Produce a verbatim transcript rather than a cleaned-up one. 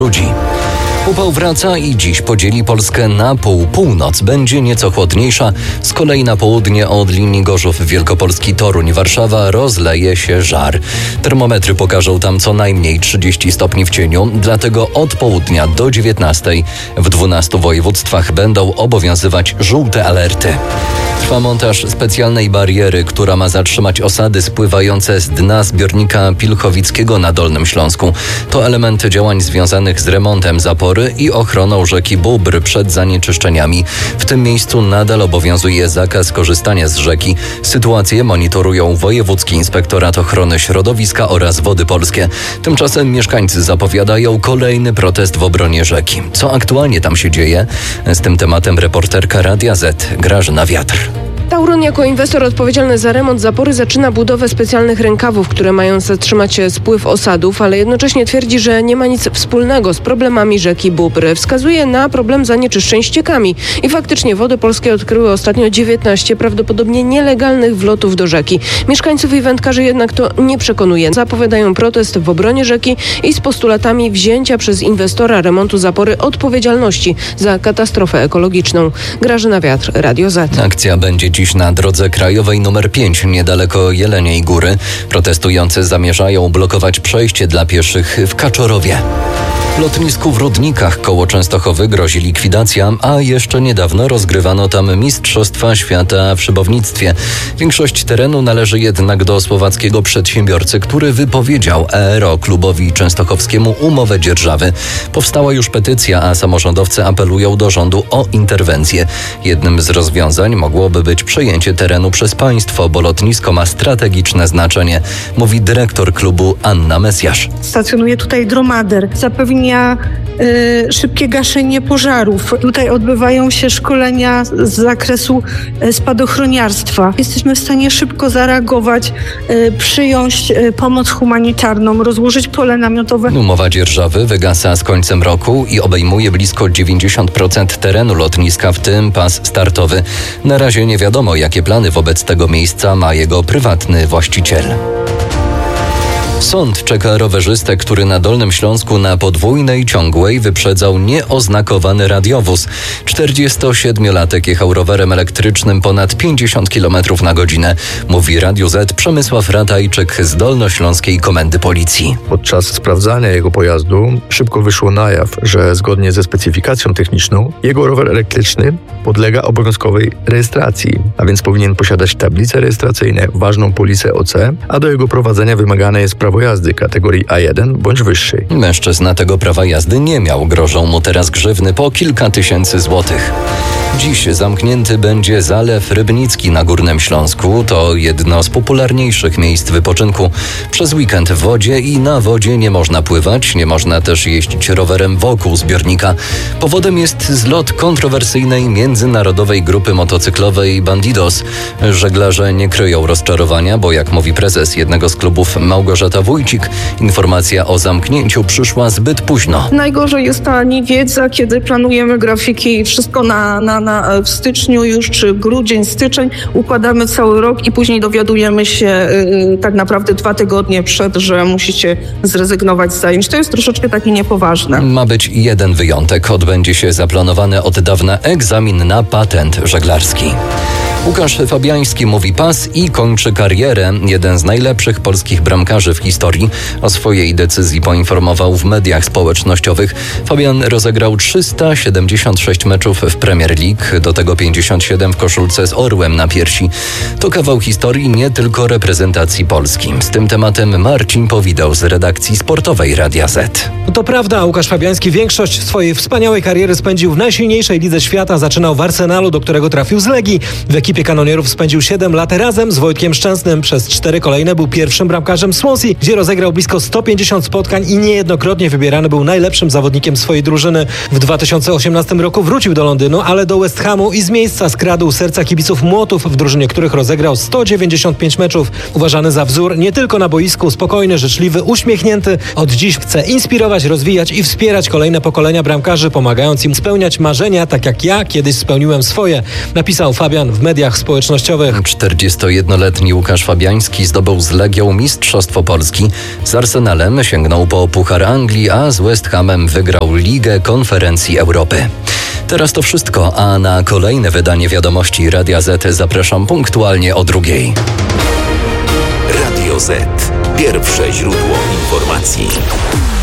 ludzi. Upał wraca i dziś podzieli Polskę na pół. Północ będzie nieco chłodniejsza, z kolei na południe od linii Gorzów Wielkopolski, Toruń, Warszawa rozleje się żar. Termometry pokażą tam co najmniej trzydzieści stopni w cieniu, dlatego od południa do dziewiętnastej w dwunastu województwach będą obowiązywać żółte alerty. Trwa montaż specjalnej bariery, która ma zatrzymać osady spływające z dna zbiornika Pilchowickiego na Dolnym Śląsku. To element działań związanych z remontem zapory i ochroną rzeki Bóbr przed zanieczyszczeniami. W tym miejscu nadal obowiązuje zakaz korzystania z rzeki. Sytuację monitorują Wojewódzki Inspektorat Ochrony Środowiska oraz Wody Polskie. Tymczasem mieszkańcy zapowiadają kolejny protest w obronie rzeki. Co aktualnie tam się dzieje? Z tym tematem reporterka Radia Z Grażyna Wiatr. Tauron jako inwestor odpowiedzialny za remont zapory zaczyna budowę specjalnych rękawów, które mają zatrzymać spływ osadów, ale jednocześnie twierdzi, że nie ma nic wspólnego z problemami rzeki Bóbr. Wskazuje na problem zanieczyszczeń ściekami. I faktycznie Wody Polskie odkryły ostatnio dziewiętnaście prawdopodobnie nielegalnych wlotów do rzeki. Mieszkańców i wędkarzy jednak to nie przekonuje. Zapowiadają protest w obronie rzeki i z postulatami wzięcia przez inwestora remontu zapory odpowiedzialności za katastrofę ekologiczną. Grażyna Wiatr, Radio Z. Akcja będzie dziś na drodze krajowej numer pięć niedaleko Jeleniej Góry. Protestujący zamierzają blokować przejście dla pieszych w Kaczorowie. Lotnisku w Rudnikach koło Częstochowy grozi likwidacja, a jeszcze niedawno rozgrywano tam Mistrzostwa Świata w szybownictwie. Większość terenu należy jednak do słowackiego przedsiębiorcy, który wypowiedział aeroklubowi częstochowskiemu umowę dzierżawy. Powstała już petycja, a samorządowcy apelują do rządu o interwencję. Jednym z rozwiązań mogłoby być przejęcie terenu przez państwo, bo lotnisko ma strategiczne znaczenie, mówi dyrektor klubu Anna Mesjasz. Stacjonuje tutaj dromader, zapewnia y, szybkie gaszenie pożarów. Tutaj odbywają się szkolenia z zakresu y, spadochroniarstwa. Jesteśmy w stanie szybko zareagować, y, przyjąć y, pomoc humanitarną, rozłożyć pole namiotowe. Umowa dzierżawy wygasa z końcem roku i obejmuje blisko dziewięćdziesiąt procent terenu lotniska, w tym pas startowy. Na razie nie wiadomo, jakie plany wobec tego miejsca ma jego prywatny właściciel. Sąd czeka rowerzystę, który na Dolnym Śląsku na podwójnej ciągłej wyprzedzał nieoznakowany radiowóz. czterdziestosiedmiolatek jechał rowerem elektrycznym ponad pięćdziesiąt kilometrów na godzinę, mówi Radiu Z Przemysław Ratajczyk z Dolnośląskiej Komendy Policji. Podczas sprawdzania jego pojazdu szybko wyszło na jaw, że zgodnie ze specyfikacją techniczną jego rower elektryczny podlega obowiązkowej rejestracji, a więc powinien posiadać tablice rejestracyjne, ważną polisę O C, a do jego prowadzenia wymagane jest prawo jazdy kategorii A jeden bądź wyższej. Mężczyzna tego prawa jazdy nie miał. Grożą mu teraz grzywny po kilka tysięcy złotych. Dziś zamknięty będzie Zalew Rybnicki na Górnym Śląsku. To jedno z popularniejszych miejsc wypoczynku. Przez weekend w wodzie i na wodzie nie można pływać, nie można też jeździć rowerem wokół zbiornika. Powodem jest zlot kontrowersyjnej międzynarodowej grupy motocyklowej Bandidos. Żeglarze nie kryją rozczarowania, bo jak mówi prezes jednego z klubów Małgorzata Wójcik, informacja o zamknięciu przyszła zbyt późno. Najgorzej jest ta niewiedza, kiedy planujemy grafiki i wszystko na, na, na w styczniu już, czy grudzień, styczeń, układamy cały rok i później dowiadujemy się yy, tak naprawdę dwa tygodnie przed, że musicie zrezygnować z zajęć. To jest troszeczkę takie niepoważne. Ma być jeden wyjątek. Odbędzie się zaplanowany od dawna egzamin na patent żeglarski. Łukasz Fabiański mówi pas i kończy karierę. Jeden z najlepszych polskich bramkarzy w historii o swojej decyzji poinformował w mediach społecznościowych. Fabian rozegrał trzysta siedemdziesiąt sześć meczów w Premier League, do tego pięćdziesiąt siedem w koszulce z orłem na piersi. To kawał historii nie tylko reprezentacji Polski. Z tym tematem Marcin Powidał z redakcji sportowej Radia Z. To prawda, Łukasz Fabiański większość swojej wspaniałej kariery spędził w najsilniejszej lidze świata. Zaczynał w Arsenalu, do którego trafił z Legii. W ekipie kanonierów spędził siedem lat razem z Wojtkiem Szczęsnym. Przez cztery kolejne był pierwszym bramkarzem Swansea, gdzie rozegrał blisko sto pięćdziesiąt spotkań i niejednokrotnie wybierany był najlepszym zawodnikiem swojej drużyny. W dwa tysiące osiemnastym roku wrócił do Londynu, ale do West Hamu i z miejsca skradł serca kibiców Młotów, w drużynie których rozegrał sto dziewięćdziesiąt pięć meczów. Uważany za wzór nie tylko na boisku, spokojny, życzliwy, uśmiechnięty. Od dziś chce inspirować, rozwijać i wspierać kolejne pokolenia bramkarzy, pomagając im spełniać marzenia, tak jak ja kiedyś spełniłem swoje, napisał Fabian w mediach mediach społecznościowych. czterdziestojednoletni Łukasz Fabiański zdobył z Legią Mistrzostwo Polski. Z Arsenalem sięgnął po Puchar Anglii, a z West Hamem wygrał Ligę Konferencji Europy. Teraz to wszystko, a na kolejne wydanie Wiadomości Radia Z zapraszam punktualnie o drugiej. Radio Z. Pierwsze źródło informacji.